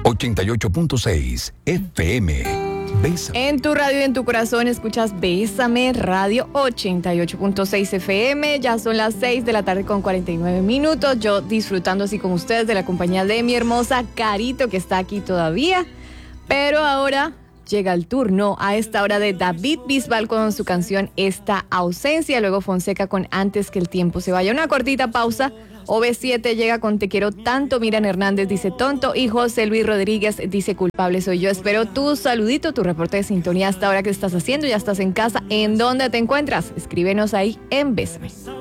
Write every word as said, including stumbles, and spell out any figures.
ochenta y ocho punto seis F M. Bésame. En tu radio y en tu corazón escuchas Bésame Radio ochenta y ocho punto seis F M. Ya son las seis de la tarde con cuarenta y nueve minutos. Yo disfrutando así con ustedes de la compañía de mi hermosa Carito, que está aquí todavía. Pero ahora llega el turno a esta hora de David Bisbal con su canción Esta Ausencia. Luego Fonseca con Antes que el tiempo se vaya. Una cortita pausa. O B siete llega con Te quiero tanto. Miriam Hernández dice tonto. Y José Luis Rodríguez dice culpable soy yo. Espero tu saludito, tu reporte de sintonía hasta ahora que estás haciendo. Ya estás en casa. ¿En dónde te encuentras? Escríbenos ahí en Bésame.